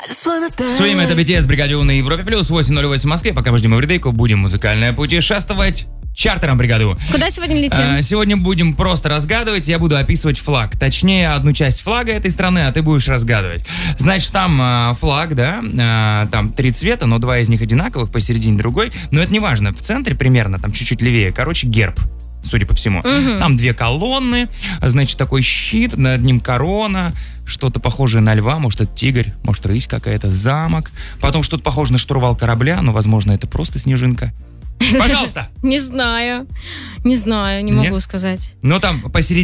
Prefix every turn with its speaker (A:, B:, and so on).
A: Все время это BTS, бригаде У на Европе Плюс, 8:08 в Москве. Пока мы ждем Эвридейку, будем музыкальное путешествовать чартером бригаду.
B: Куда сегодня летим?
A: Сегодня будем просто разгадывать, я буду описывать флаг. Точнее, одну часть флага этой страны, а ты будешь разгадывать. Значит, там флаг, да, там 3 цвета, но 2 из них одинаковых, посередине другой. Но это не важно, в центре примерно, там чуть-чуть левее, короче, герб. Судя по всему. Там 2 колонны, значит, такой щит, над ним корона, что-то похожее на льва, может, это тигр, может, рысь какая-то, замок. Потом что-то похоже на штурвал корабля, но, возможно, это просто снежинка. Пожалуйста.
B: Не знаю, не могу сказать.
A: Но там посередине